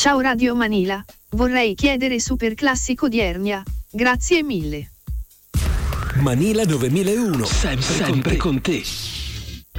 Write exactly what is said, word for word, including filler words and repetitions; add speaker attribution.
Speaker 1: Ciao Radio Manila, vorrei chiedere super classico di Ernia, grazie mille.
Speaker 2: Manila novemilauno, sempre, sempre con te.